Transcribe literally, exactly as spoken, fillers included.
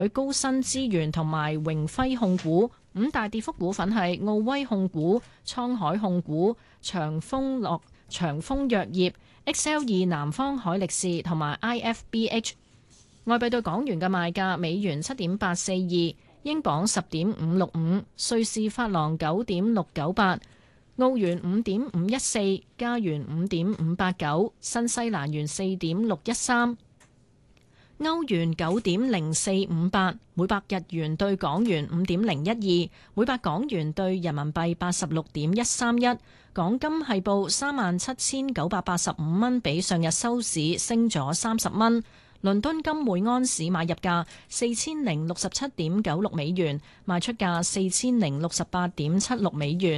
高新資源同埋榮輝控股。五大跌幅股份係奧威控股、滄海控股、長豐樂、長豐藥業、X L 二南方海力士同埋 I F B H。外幣對港元嘅賣價：美元七點八四二，英鎊十點五六五，瑞士法郎九點六九八，澳元五點五一四，加元五點五八九，新西蘭元四點六一三。歐元九點零四五八，每百日元對港元五點零一二，每百港元對人民幣八十六點一三一。港金係報三萬七千九百八十五蚊，比上日收市升咗三十蚊。倫敦金每安士買入價四千零六十七點九六美元，賣出價四千零六十八點七六美元。